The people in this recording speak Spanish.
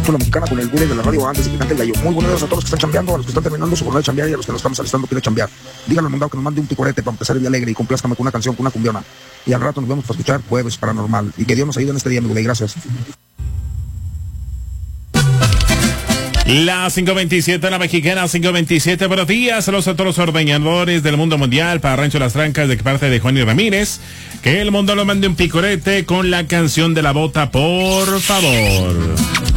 Con la mexicana, con el gurú de la radio antes y Picante el Gallo. Muy buenos días a todos los que están chambeando, a los que están terminando su jornada de chambear y a los que nos estamos alistando para ir a chambear. Díganle al mandado que nos mande un picorete para empezar el día alegre y complázcame con una canción, con una cumbiona. Y al rato nos vemos para escuchar Jueves Paranormal. Y que Dios nos ayude en este día, mi güey. Gracias. La 5:27, la mexicana 5:27. Buenos días, saludos a todos los ordeñadores del mundo mundial para Rancho Las Trancas de parte de Juan y Ramírez. Que el mundo lo mande un picorete con la canción de la bota, por favor.